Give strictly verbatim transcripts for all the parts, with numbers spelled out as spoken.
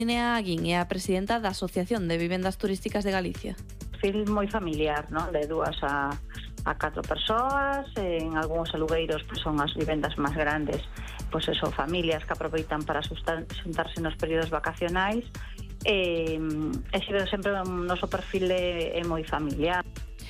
Inea Aguín é a presidenta da Asociación de Vivendas Turísticas de Galicia. Perfil moi familiar, non? De dúas a, a catro persoas, en algúns alugueiros pues, son as vivendas máis grandes, pois pues eso, familias que aproveitan para xuntarse nos períodos vacacionais, e, e sempre o noso perfil é, é moi familiar.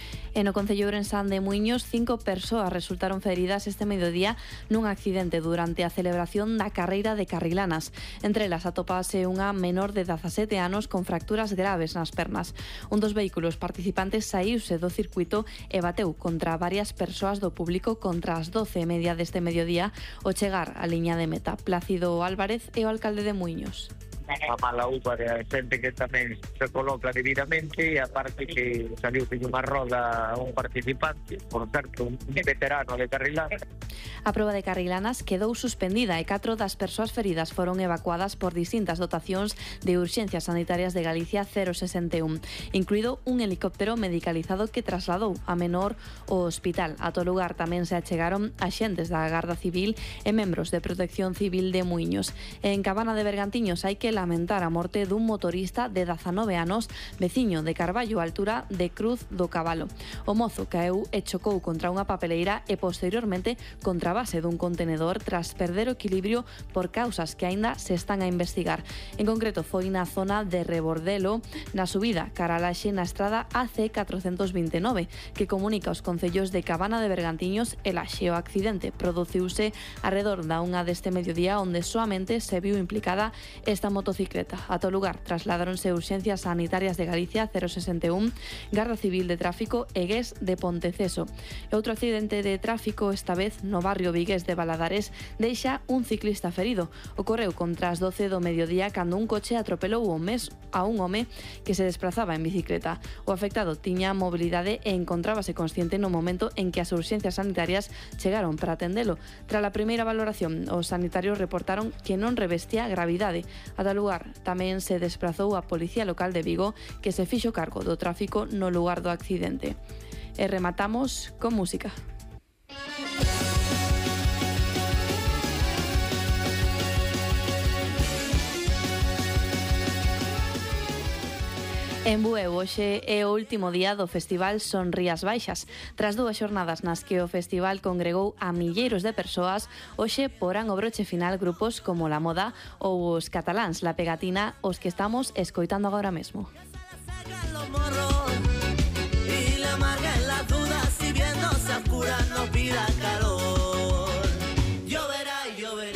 E no concello ourensán de Muiños, cinco persoas resultaron feridas este mediodía nun accidente durante a celebración da carreira de Carrilanas. Entre elas atopase unha menor de dezasete anos con fracturas graves nas pernas. Un dos vehículos participantes saíuse do circuito e bateu contra varias persoas do público contra as doce e media deste mediodía ao chegar á liña de meta. Plácido Álvarez é o alcalde de Muiños. A mala uva de xente que tamén se coloca debidamente, e aparte que saliu sin unha roda un participante, por certo, un veterano de Carrilanas. A proba de Carrilanas quedou suspendida e catro das persoas feridas foron evacuadas por distintas dotacións de urxencias sanitarias de Galicia cero sesenta e un, incluído un helicóptero medicalizado que trasladou a menor ao hospital. A todo lugar tamén se achegaron axentes da Garda Civil e membros de Protección Civil de Muiños. En Cabana de Bergantiños hai que lamentar a morte dun motorista de dezanove anos, veciño de Carballo, a altura de Cruz do Cabalo. O mozo caeu e chocou contra unha papeleira e posteriormente contra a base dun contenedor tras perder o equilibrio por causas que aínda se están a investigar. En concreto foi na zona de Rebordelo, na subida cara a Laxe na estrada A C catrocentos vinte e nove, que comunica os concellos de Cabana de Bergantiños e Laxe. O accidente produciuse arredor da unha deste mediodía, onde soamente se viu implicada esta motocicleta. A todo lugar trasladáronse urxencias sanitarias de Galicia cero sesenta e un, Garda Civil de Tráfico e Gués de Ponteceso. E outro accidente de tráfico, esta vez no barrio vigués de Baladares, deixa un ciclista ferido. Ocorreu contra as doce do mediodía cando un coche atropelou o mes a un home que se desplazaba en bicicleta. O afectado tiña mobilidade e encontrábase consciente no momento en que as urxencias sanitarias chegaron para atendelo. Tras a primeira valoración, os sanitarios reportaron que non revestía gravidade. A tal lugar tamén se desprazou a Policía Local de Vigo, que se fixo cargo do tráfico no lugar do accidente. E rematamos con música. En Bueu, hoxe é o último día do Festival Sonrías Baixas. Tras dúas xornadas nas que o festival congregou a milleiros de persoas, hoxe porán o broche final grupos como La Moda ou os cataláns La Pegatina, os que estamos escoitando agora mesmo.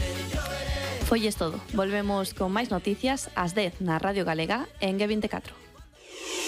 Foi todo. Volvemos con máis noticias ás dez na Radio Galega en G vinte e catro.